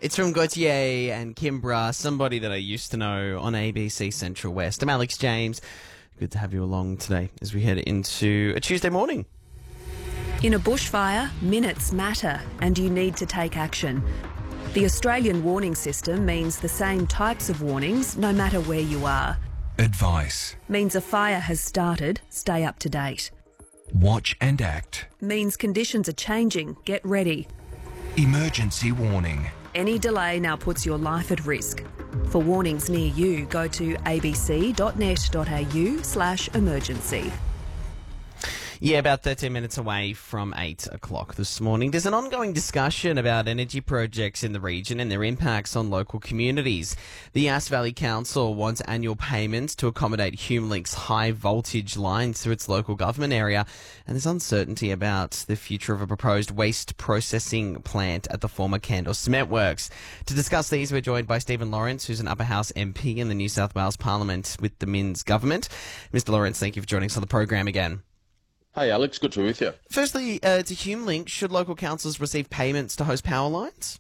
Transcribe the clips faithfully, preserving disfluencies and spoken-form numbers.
It's from Gautier and Kimbra, somebody that I used to know on A B C Central West. I'm Alex James. Good to have you along today as we head into a Tuesday morning. In a bushfire, minutes matter and you need to take action. The Australian warning system means the same types of warnings no matter where you are. Advice. Means a fire has started, stay up to date. Watch and act. Means conditions are changing, get ready. Emergency warning. Any delay now puts your life at risk. For warnings near you, go to abc.net.au slash emergency. Yeah, about thirteen minutes away from eight o'clock this morning. There's an ongoing discussion about energy projects in the region and their impacts on local communities. The Yass Valley Council wants annual payments to accommodate HumeLink's high voltage lines through its local government area, and there's uncertainty about the future of a proposed waste processing plant at the former Candor Cement Works. To discuss these, we're joined by Stephen Lawrence, who's an Upper House M P in the New South Wales Parliament with the Minns government. Mister Lawrence, thank you for joining us on the program again. Hey Alex, good to be with you. Firstly, uh, to HumeLink, should local councils receive payments to host power lines?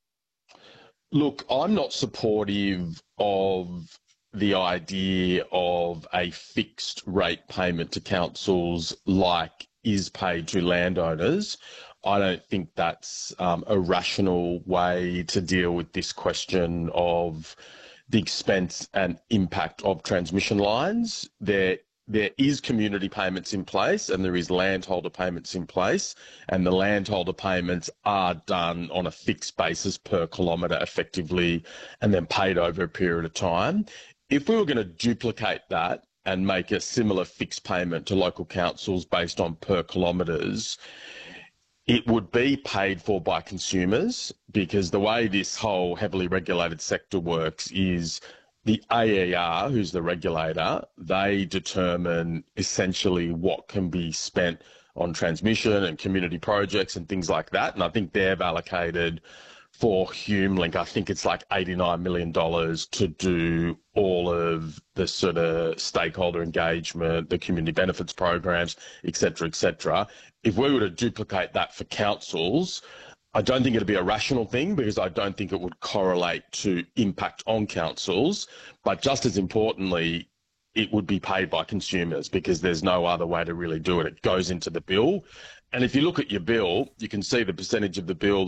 Look, I'm not supportive of the idea of a fixed rate payment to councils like is paid to landowners. I don't think that's um, a rational way to deal with this question of the expense and impact of transmission lines. There There is community payments in place and there is landholder payments in place, and the landholder payments are done on a fixed basis per kilometre effectively and then paid over a period of time. If we were going to duplicate that and make a similar fixed payment to local councils based on per kilometres, it would be paid for by consumers, because the way this whole heavily regulated sector works is the A E R, who's the regulator, they determine essentially what can be spent on transmission and community projects and things like that. And I think they've allocated for HumeLink, I think it's like eighty-nine million dollars to do all of the sort of stakeholder engagement, the community benefits programs, et cetera, et cetera. If we were to duplicate that for councils, I don't think it'd be a rational thing, because I don't think it would correlate to impact on councils. But just as importantly, it would be paid by consumers, because there's no other way to really do it. It goes into the bill. And if you look at your bill, you can see the percentage of the bill